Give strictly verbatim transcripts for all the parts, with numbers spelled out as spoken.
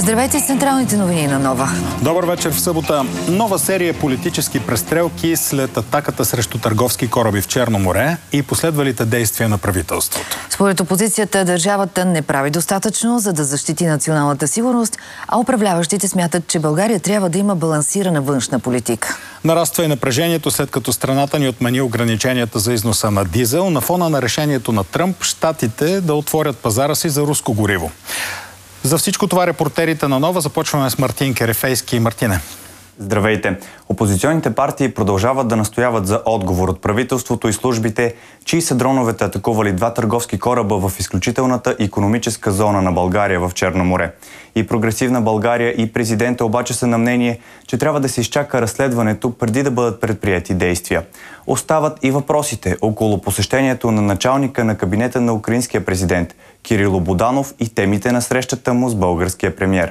Здравейте с централните новини на Нова. Добър вечер в събота. Нова серия политически престрелки след атаката срещу търговски кораби в Черно море и последвалите действия на правителството. Според опозицията, държавата не прави достатъчно, за да защити националната сигурност, а управляващите смятат, че България трябва да има балансирана външна политика. Нараства и напрежението, след като страната ни отмени ограниченията за износа на дизел на фона на решението на Тръмп щатите да отворят пазара си за руско гориво. За всичко това репортерите на Нова започваме с Мартин Керефейски. Мартине. Здравейте! Опозиционните партии продължават да настояват за отговор от правителството и службите, чии са дроновете атакували два търговски кораба в изключителната икономическа зона на България в Черно море. И Прогресивна България, и президента обаче са на мнение, че трябва да се изчака разследването преди да бъдат предприети действия. Остават и въпросите около посещението на началника на кабинета на украинския президент Кирило Буданов и темите на срещата му с българския премиер.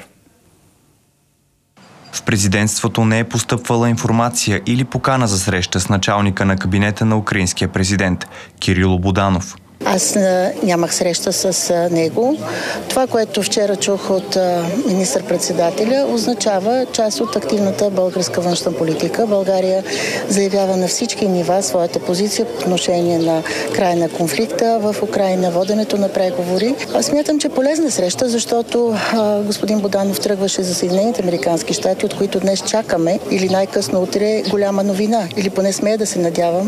В президентството не е постъпвала информация или покана за среща с началника на кабинета на украинския президент Кирило Буданов. Аз нямах среща с него. Това, което вчера чух от министър-председателя, означава част от активната българска външна политика. България заявява на всички нива своята позиция по отношение на края на конфликта в Украйна, воденето на преговори. Аз смятам, че полезна среща, защото а, господин Буданов тръгваше за Съединените американски щати, от които днес чакаме, или най-късно утре, голяма новина, или поне смея да се надявам,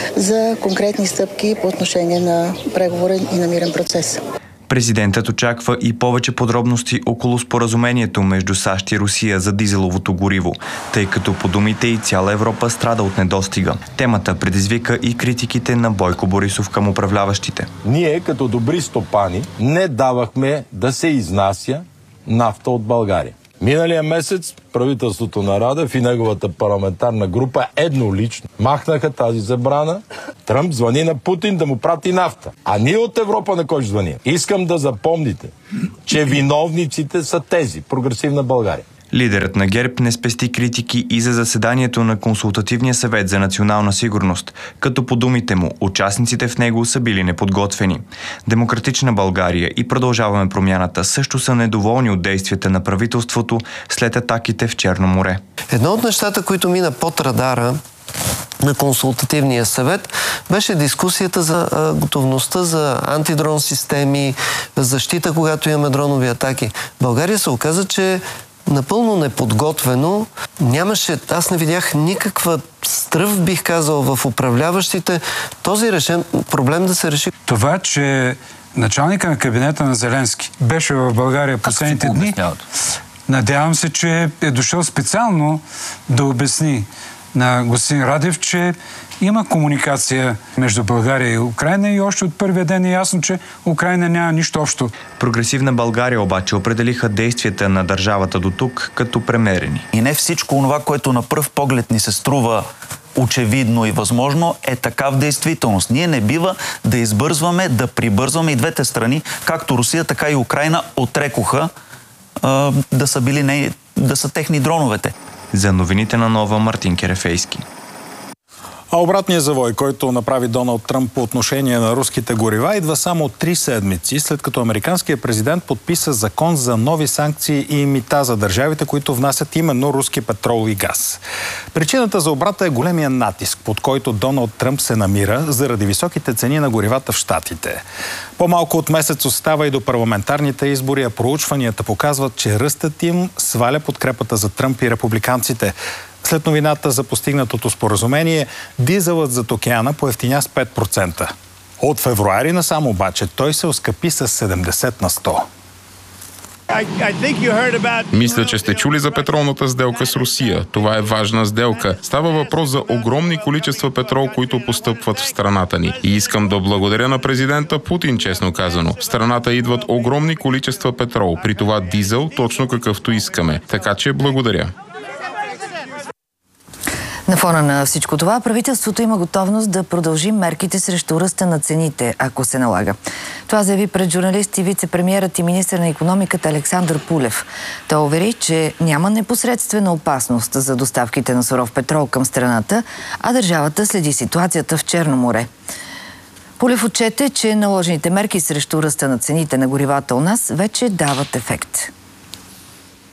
за конкретни стъпки по отношение на преговорен и на мирен процес. Президентът очаква и повече подробности около споразумението между САЩ и Русия за дизеловото гориво, тъй като по думите и цяла Европа страда от недостига. Темата предизвика и критиките на Бойко Борисов към управляващите. Ние, като добри стопани, не давахме да се изнася нафта от България. Миналия месец правителството на Радев и неговата парламентарна група еднолично махнаха тази забрана. Тръмп звъни на Путин да му прати нафта. А ние от Европа на кой ще звъним? Искам да запомните, че виновниците са тези. Прогресивна България. Лидерът на ГЕРБ не спести критики и за заседанието на Консултативния съвет за национална сигурност, като по думите му участниците в него са били неподготвени. Демократична България и Продължаваме промяната също са недоволни от действията на правителството след атаките в Черно море. Едно от нещата, които мина под радара на Консултативния съвет, беше дискусията за а, готовността за антидрон системи, защита, когато имаме дронови атаки. България се оказа, че напълно неподготвено. Нямаше, аз не видях никаква стръв, бих казал, в управляващите този решен проблем да се реши. Това, че началника на кабинета на Зеленски беше в България последните дни, надявам се, че е дошъл специално да обясни на господин Радев, че има комуникация между България и Украйна и още от първия ден е ясно, че Украйна няма нищо общо. Прогресивна България обаче определиха действията на държавата до тук като премерени. И не всичко това, което на пръв поглед ни се струва очевидно и възможно, е така в действителност. Ние не бива да избързваме, да прибързваме и двете страни, както Русия, така и Украйна отрекоха а, да са били не, да са техни дроновете. За новините на Нова, Мартин Керефейски. А обратният завой, който направи Доналд Тръмп по отношение на руските горива, идва само три седмици, след като американският президент подписа закон за нови санкции и мита за държавите, които внасят именно руски петрол и газ. Причината за обрата е големия натиск, под който Доналд Тръмп се намира заради високите цени на горивата в щатите. По-малко от месец остава и до парламентарните избори, а проучванията показват, че ръстът им сваля подкрепата за Тръмп и републиканците. След новината за постигнатото споразумение, дизелът зад океана поевтиня с пет процента. От февруари насам обаче той се оскъпи с седемдесет на сто. Мисля, че сте чули за петролната сделка с Русия. Това е важна сделка. Става въпрос за огромни количества петрол, които постъпват в страната ни. И искам да благодаря на президента Путин, честно казано. В страната идват огромни количества петрол, при това дизел, точно какъвто искаме. Така че благодаря. На фона на всичко това, правителството има готовност да продължи мерките срещу ръста на цените, ако се налага. Това заяви пред журналисти вице-премиерът и министър на икономиката Александър Пулев. Той увери, че няма непосредствена опасност за доставките на суров петрол към страната, а държавата следи ситуацията в Черно море. Пулев отчете, че наложените мерки срещу ръста на цените на горивата у нас вече дават ефект.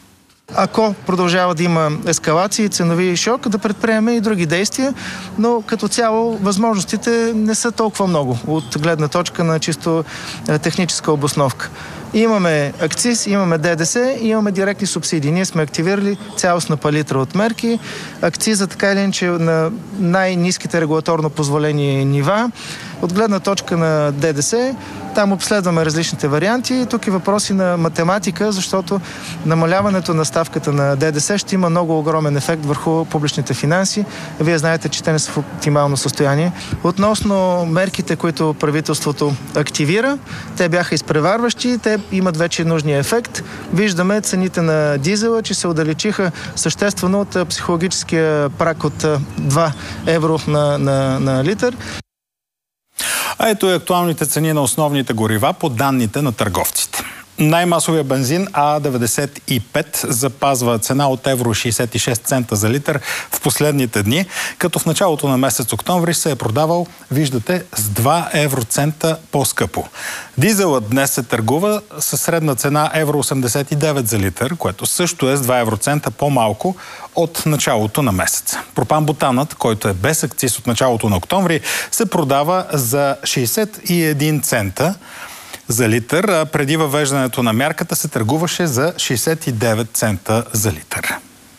Ако продължава да има ескалации, ценови шок, да предприеме и други действия, но като цяло възможностите не са толкова много от гледна точка на чисто техническа обосновка. Имаме акциз, имаме ДДС, имаме директни субсидии. Ние сме активирали цялостна палитра от мерки. Акциза така или иначе на най-ниските регулаторно позволени нива. От гледна точка на ДДС, там обследваме различните варианти. Тук е въпроси на математика, защото намаляването на ставката на ДДС ще има много огромен ефект върху публичните финанси. Вие знаете, че те не са в оптимално състояние. Относно мерките, които правителството активира, те бяха изпреварващи, те имат вече нужния ефект. Виждаме цените на дизела, че се удалечиха съществено от психологическия праг от два евро на, на, на литър. А ето и актуалните цени на основните горива по данните на търговците. Най-масовия бензин А деветдесет и пет запазва цена от евро шейсет и шест цента за литър в последните дни, като в началото на месец октомври се е продавал, виждате, с два евроцента по-скъпо. Дизелът днес се търгува със средна цена евро осемдесет и девет за литър, което също е с два евроцента по-малко от началото на месеца. Пропан-бутанът, който е без акциз от началото на октомври, се продава за шейсет и един цента за литър, а преди въвеждането на мярката се търгуваше за шейсет и девет цента за литър.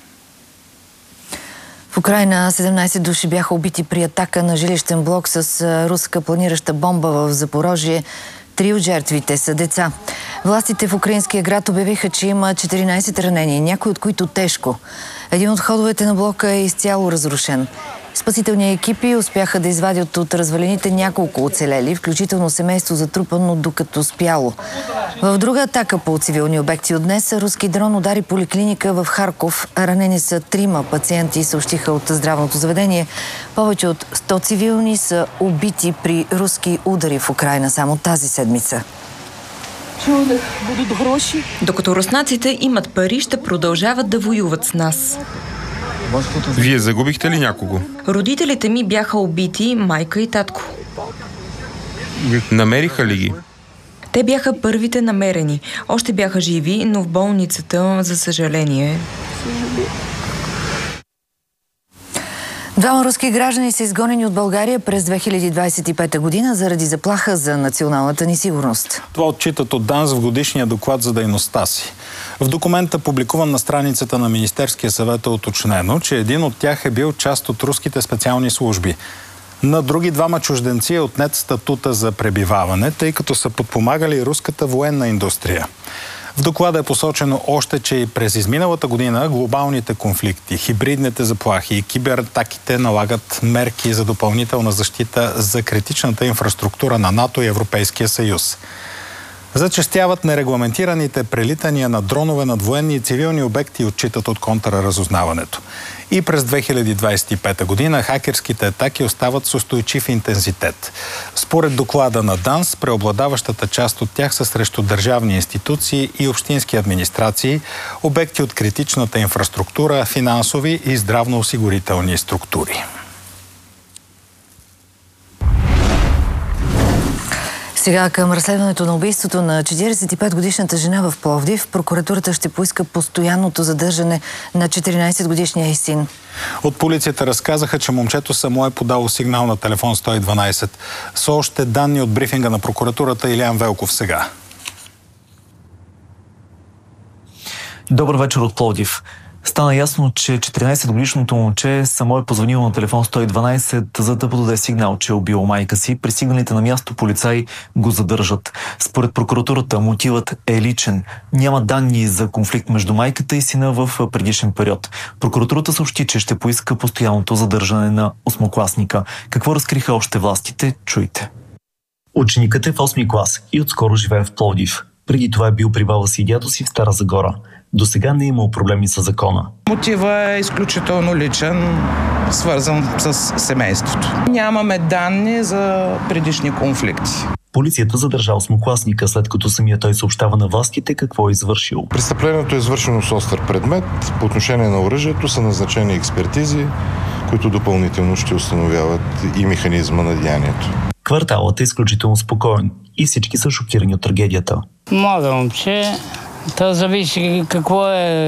В Украйна седемнайсет души бяха убити при атака на жилищен блок с руска планираща бомба в Запорожие. Три от жертвите са деца. Властите в украинския град обявиха, че има четиринайсет ранени, някои от които тежко. Един от ходовете на блока е изцяло разрушен. Спасителни екипи успяха да извадят от развалините няколко оцелели, включително семейство затрупано докато спяло. В друга атака по цивилни обекти от днес руски дрон удари поликлиника в Харков. Ранени са трима пациенти, съобщиха от здравното заведение. Повече от сто цивилни са убити при руски удари в Украйна само тази седмица. Докато руснаците имат пари, ще продължават да воюват с нас. Вие загубихте ли някого? Родителите ми бяха убити, майка и татко. Намериха ли ги? Те бяха първите намерени. Още бяха живи, но в болницата, за съжаление. Двама руски граждани са изгонени от България през две хиляди двайсет и пета година заради заплаха за националната ни сигурност. Това отчитат от ДАНС в годишния доклад за дейността си. В документа, публикуван на страницата на Министерския съвет, е уточнено, че един от тях е бил част от руските специални служби. На други двама чужденци е отнет статута за пребиваване, тъй като са подпомагали руската военна индустрия. В доклада е посочено още, че и през изминалата година глобалните конфликти, хибридните заплахи и кибератаките налагат мерки за допълнителна защита за критичната инфраструктура на НАТО и Европейския съюз. Зачестяват нерегламентираните прелитания на дронове над военни и цивилни обекти, отчитат от контраразузнаването. И през две хиляди двайсет и пета година хакерските атаки остават с устойчив интензитет. Според доклада на ДАНС, преобладаващата част от тях са срещу държавни институции и общински администрации, обекти от критичната инфраструктура, финансови и здравноосигурителни структури. Сега към разследването на убийството на четирийсет и петгодишната жена в Пловдив, прокуратурата ще поиска постоянното задържане на четиринайсетгодишния й син. От полицията разказаха, че момчето само е подало сигнал на телефон сто и дванайсет. С още данни от брифинга на прокуратурата, Илиян Велков сега. Добър вечер от Пловдив. Стана ясно, че четиринайсетгодишното момче само е позвонило на телефон сто и дванайсет, за да подаде сигнал, че е убил майка си. Пристигналите на място полицаи го задържат. Според прокуратурата мотивът е личен. Няма данни за конфликт между майката и сина в предишен период. Прокуратурата съобщи, че ще поиска постоянното задържане на осмокласника. Какво разкриха още властите? Чуйте. Ученикът е в осми клас и отскоро живее в Пловдив. Преди това е бил при баба си и дядо си в Стара Загора. До сега не е имал проблеми с закона. Мотивът е изключително личен, свързан с семейството. Нямаме данни за предишни конфликти. Полицията задържа осмокласника, след като самия той съобщава на властите какво е извършил. Престъплението е извършено с остър предмет. По отношение на оръжието са назначени експертизи, които допълнително ще установяват и механизма на деянието. Кварталът е изключително спокоен и всички са шокирани от трагедията. Младо момче, то зависи какво е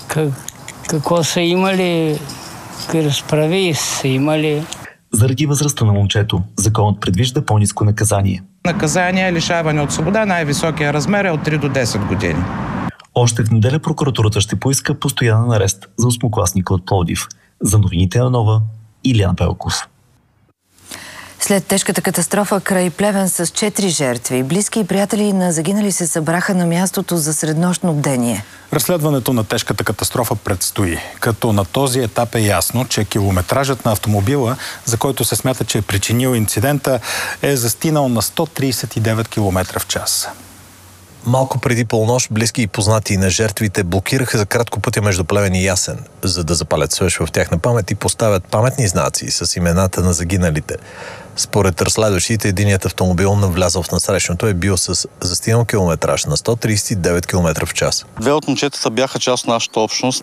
Как, какво са имали, какви разправи са имали. Заради възрастта на момчето, законът предвижда по-ниско наказание. Наказание е лишаване от свобода, най-високия размер е от три до десет години. Още в неделя прокуратурата ще поиска постоянен арест за осмокласника от Пловдив. За новините на Нова, Илиян Пелков. След тежката катастрофа край Плевен с четири жертви, близки и приятели на загинали се събраха на мястото за среднощно бдение. Разследването на тежката катастрофа предстои, като на този етап е ясно, че километражът на автомобила, за който се смята, че е причинил инцидента, е застинал на сто тридесет и девет километра в час. Малко преди полунощ близки и познати на жертвите блокираха за кратко пътя между Плевен и Ясен, за да запалят свеж в тяхна памет и поставят паметни знаци с имената на загиналите. Според разследващите, единият автомобил, навлязъл в насрещното, е бил с застинал километраж на сто тридесет и девет километра в час. Две от момчетата бяха част от нашата общност.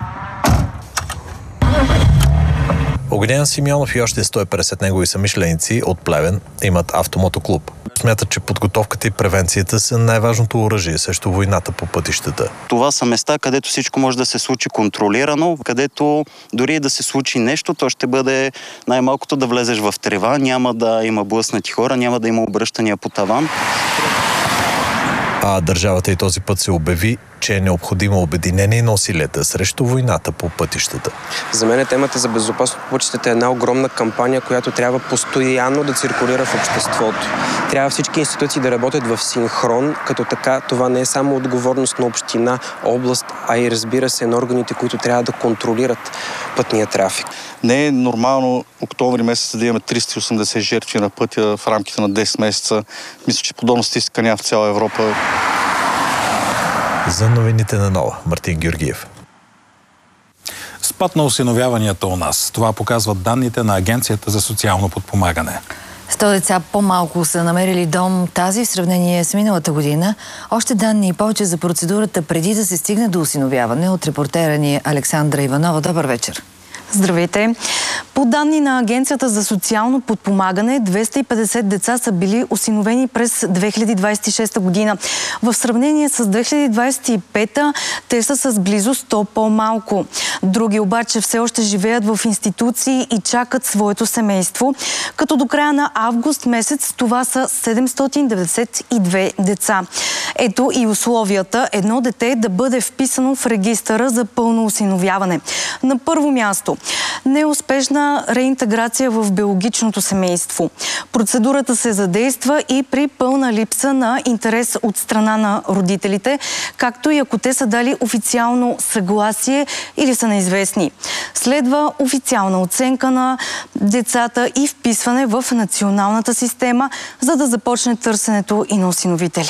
Огнян Симеонов и още сто и петдесет негови съмишленици от Плевен имат автомотоклуб. Смятат, че подготовката и превенцията са най-важното оръжие срещу войната по пътищата. Това са места, където всичко може да се случи контролирано, където дори да се случи нещо, то ще бъде най-малкото да влезеш в трева, няма да има блъснати хора, няма да има обръщания по таван. А държавата и този път се обяви, че е необходимо обединение на усилията срещу войната по пътищата. За мен темата за безопасност по пътищата е една огромна кампания, която трябва постоянно да циркулира в обществото. Трябва всички институции да работят в синхрон, като така това не е само отговорност на община, област, а и разбира се на органите, които трябва да контролират пътния трафик. Не е нормално октомври месец да имаме триста и осемдесет жертви на пътя в рамките на десет месеца. Мисля, че подобна статистика няма в цяла Европа. За новините на Нова, Мартин Георгиев. Спад на осиновяванията у нас. Това показват данните на Агенцията за социално подпомагане. сто деца по-малко са намерили дом тази в сравнение с миналата година. Още данни и повече за процедурата преди да се стигне до осиновяване от репортера ни Александра Иванова. Добър вечер. Здравейте! По данни на Агенцията за социално подпомагане, двеста и петдесет деца са били осиновени през две хиляди двадесет и шеста година. В сравнение с две хиляди двадесет и пета те са с близо сто по-малко. Други обаче все още живеят в институции и чакат своето семейство, като до края на август месец това са седемстотин деветдесет и две деца. Ето и условията едно дете да бъде вписано в регистъра за пълно осиновяване. На първо място неуспешна реинтеграция в биологичното семейство. Процедурата се задейства и при пълна липса на интерес от страна на родителите, както и ако те са дали официално съгласие или са неизвестни. Следва официална оценка на децата и вписване в националната система, за да започне търсенето и на осиновители.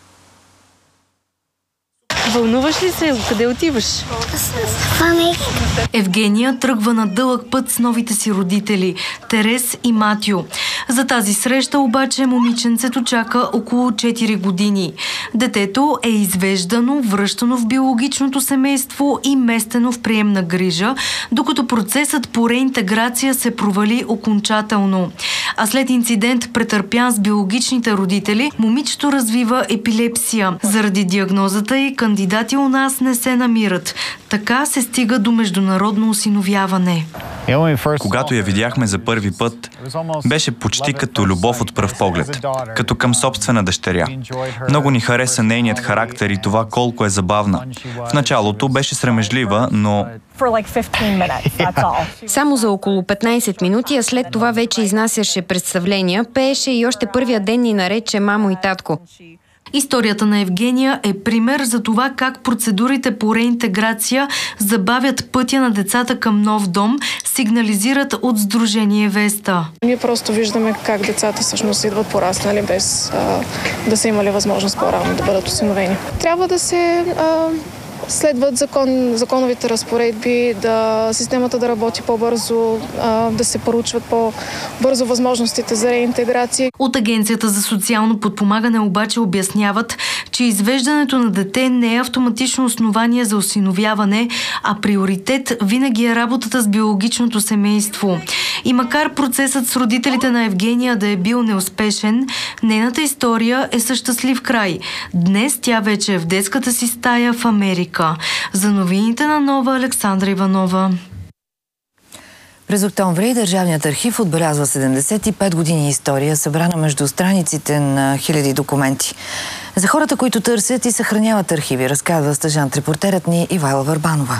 Вълнуваш ли се? Къде отиваш? Евгения тръгва на дълъг път с новите си родители – Терес и Матио. За тази среща обаче момиченцето чака около четири години. Детето е извеждано, връщано в биологичното семейство и местено в приемна грижа, докато процесът по реинтеграция се провали окончателно. А след инцидент, претърпян с биологичните родители, момичето развива епилепсия. Заради диагнозата и кандидати у нас не се намират. Така се стига до международно осиновяване. Когато я видяхме за първи път, беше почти като любов от пръв поглед, като към собствена дъщеря. Много ни хареса нейният характер и това колко е забавна. В началото беше срамежлива, но... Само за около петнадесет минути, а след това вече изнасяше представления, пееше и още първия ден ни нарече мамо и татко. Историята на Евгения е пример за това как процедурите по реинтеграция забавят пътя на децата към нов дом, сигнализират от Сдружение Веста. Ние просто виждаме как децата всъщност идват пораснали без а, да са имали възможност по-рано да бъдат осиновени. Трябва да се... А... следват закон, законовите разпоредби, да системата да работи по-бързо, да се поручват по-бързо възможностите за реинтеграция. От Агенцията за социално подпомагане обаче обясняват, че извеждането на дете не е автоматично основание за осиновяване, а приоритет винаги е работата с биологичното семейство. И макар процесът с родителите на Евгения да е бил неуспешен, нейната история е със щастлив край. Днес тя вече е в детската си стая в Америка. За новините на Нова, Александра Иванова. През октомври Държавният архив отбелязва седемдесет и пет години история, събрана между страниците на хиляди документи. За хората, които търсят и съхраняват архиви, разказва стажант-репортерът ни Ивайла Върбанова.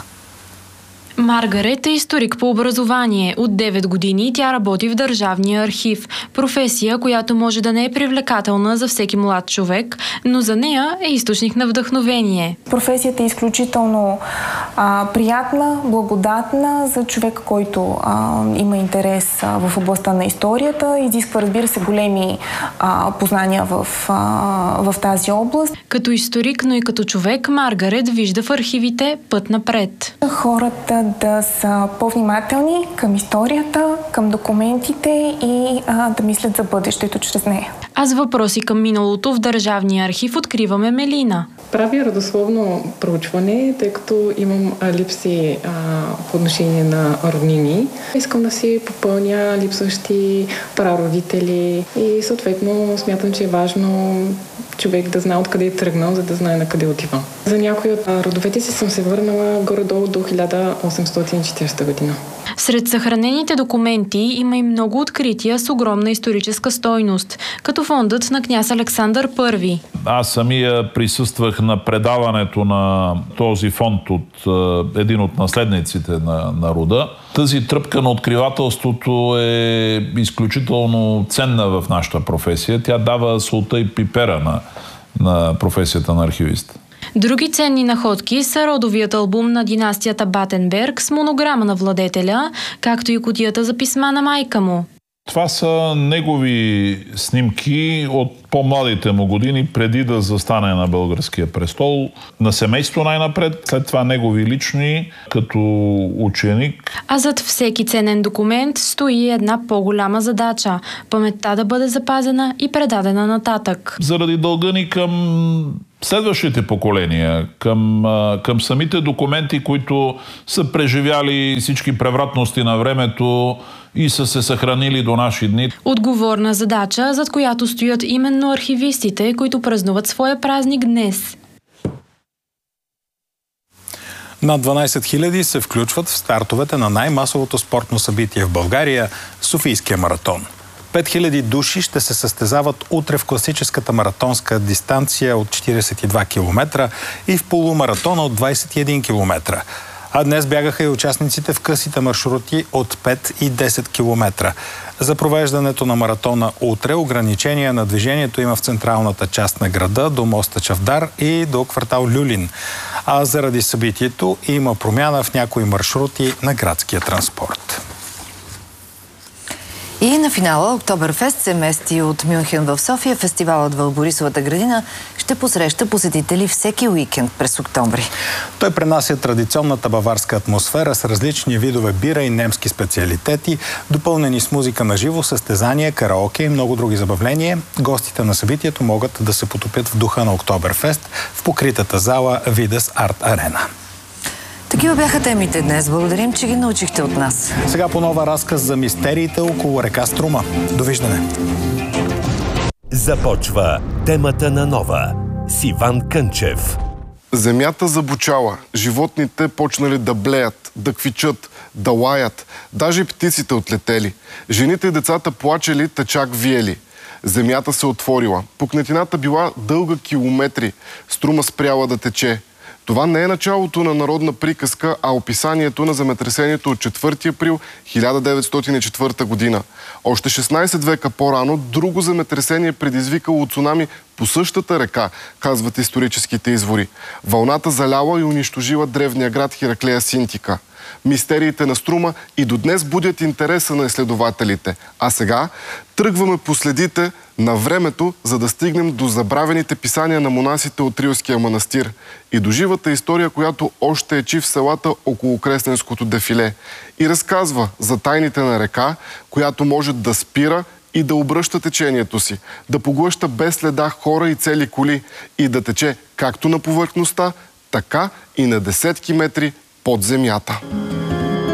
Маргарет е историк по образование. От девет години тя работи в Държавния архив. Професия, която може да не е привлекателна за всеки млад човек, но за нея е източник на вдъхновение. Професията е изключително а, приятна, благодатна за човек, който а, има интерес а, в областта на историята. Изисква, разбира се, големи а, познания в, а, в тази област. Като историк, но и като човек, Маргарет вижда в архивите път напред. Хората да са по-внимателни към историята, към документите и а, да мислят за бъдещето чрез нея. А с въпроси към миналото в Държавния архив откриваме Мелина. Правя родословно проучване, тъй като имам липси а, по отношение на роднини. Искам да си попълня липсващи прародители и съответно смятам, че е важно човек да знае откъде е тръгнал, за да знае на къде отива. За някои от родовете си съм се върнала горе-долу до хиляда осемстотин и четиридесета година. Сред съхранените документи има и много открития с огромна историческа стойност, като фондът на княз Александър Първи. Аз самия присъствах на предаването на този фонд от е, един от наследниците на, на рода. Тази тръпка на откривателството е изключително ценна в нашата професия. Тя дава солта и пипера на, на професията на архивист. Други ценни находки са родовият албум на династията Батенберг с монограма на владетеля, както и кутията за писма на майка му. Това са негови снимки от по-младите му години, преди да застане на българския престол, на семейство най-напред, след това негови лични, като ученик. А зад всеки ценен документ стои една по-голяма задача – паметта да бъде запазена и предадена нататък. Заради дълга ни към следващите поколения, към, към самите документи, които са преживяли всички превратности на времето и са се съхранили до наши дни. Отговорна задача, зад която стоят именно архивистите, които празнуват своя празник днес. Над дванадесет хиляди се включват в стартовете на най-масовото спортно събитие в България – Софийския маратон. пет хиляди души ще се състезават утре в класическата маратонска дистанция от четиридесет и два километра и в полумаратона от двадесет и един километра. А днес бягаха и участниците в късите маршрути от пет и десет километра. За провеждането на маратона утре ограничения на движението има в централната част на града, до моста Чавдар и до квартал Люлин. А заради събитието има промяна в някои маршрути на градския транспорт. И на финала Октоберфест се мести от Мюнхен в София. Фестивалът в Борисовата градина ще посреща посетители всеки уикенд през октомври. Той пренася традиционната баварска атмосфера с различни видове бира и немски специалитети, допълнени с музика на живо, състезания, караоке и много други забавления. Гостите на събитието могат да се потопят в духа на Октоберфест в покритата зала Видес Арт Арена. Такива бяха темите днес. Благодарим, че ги научихте от нас. Сега по нова разказ за мистериите около река Струма. Довиждане! Започва темата на Нова с Иван Кънчев. Земята забучала, животните почнали да блеят, да квичат, да лаят, даже птиците отлетели. Жените и децата плачели, та чак виели. Земята се отворила, пукнетината била дълга километри, Струма спряла да тече. Това не е началото на народна приказка, а описанието на земетресението от четвърти април хиляда деветстотин и четвърта година. Още шестнадесет века по-рано друго земетресение предизвикало цунами по същата река, казват историческите извори. Вълната заляла и унищожила древния град Хераклея Синтика. Мистериите на Струма и до днес будят интереса на изследователите. А сега тръгваме по следите на времето, за да стигнем до забравените писания на монасите от Рилския манастир и до живата история, която още ечи в селата около Кресненското дефиле и разказва за тайните на река, която може да спира и да обръща течението си, да поглъща без следа хора и цели коли и да тече както на повърхността, така и на десетки метри под земята.